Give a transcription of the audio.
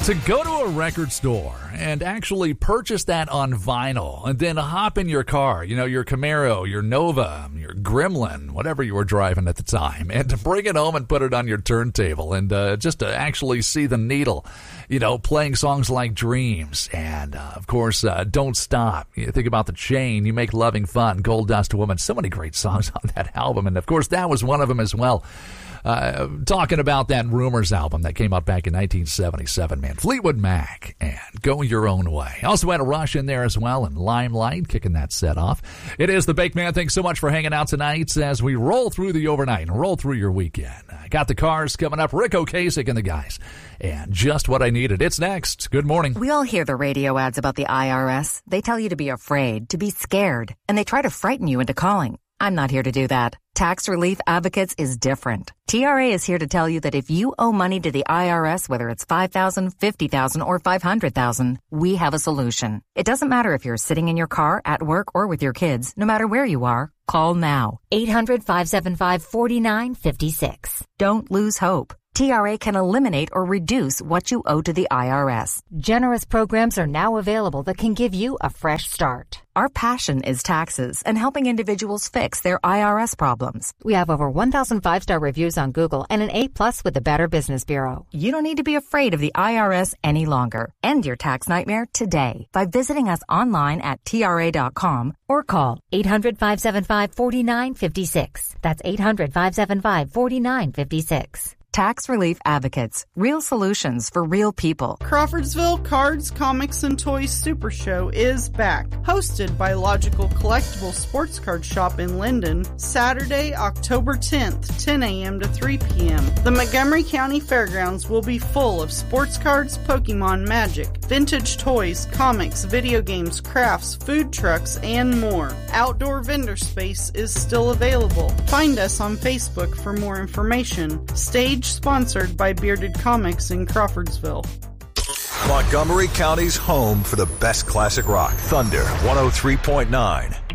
To go to a record store and actually purchase that on vinyl and then hop in your car, your Camaro, your Nova, your Gremlin, whatever you were driving at the time, and to bring it home and put it on your turntable and just to actually see the needle, playing songs like Dreams and, of course, Don't Stop. You think about The Chain, You Make Loving Fun, Gold Dust Woman, so many great songs on that album, and, of course, that was one of them as well. Talking about that Rumors album that came out back in 1977, man. Fleetwood Mac and Go Your Own Way. Also had a Rush in there as well, and Limelight kicking that set off. It is the Baked Man. Thanks so much for hanging out tonight as we roll through the overnight and roll through your weekend. I got the Cars coming up, Rick Ocasek and the guys, and Just What I Needed. It's next. Good morning. We all hear the radio ads about the IRS. They tell you to be afraid, to be scared, and they try to frighten you into calling. I'm not here to do that. Tax Relief Advocates is different. TRA is here to tell you that if you owe money to the IRS, whether it's $5,000, $50,000, or $500,000, we have a solution. It doesn't matter if you're sitting in your car, at work, or with your kids. No matter where you are, call now. 800-575-4956. Don't lose hope. TRA can eliminate or reduce what you owe to the IRS. Generous programs are now available that can give you a fresh start. Our passion is taxes and helping individuals fix their IRS problems. We have over 1,000 5-star reviews on Google and an A+ with the Better Business Bureau. You don't need to be afraid of the IRS any longer. End your tax nightmare today by visiting us online at TRA.com or call 800-575-4956. That's 800-575-4956. Tax Relief Advocates. Real solutions for real people. Crawfordsville Cards, Comics, and Toys Super Show is back. Hosted by Logical Collectible Sports Card Shop in Linden, Saturday, October 10th, 10 a.m. to 3 p.m. The Montgomery County Fairgrounds will be full of sports cards, Pokemon, Magic, vintage toys, comics, video games, crafts, food trucks, and more. Outdoor vendor space is still available. Find us on Facebook for more information. Stage sponsored by Bearded Comics in Crawfordsville. Montgomery County's home for the best classic rock. Thunder 103.9.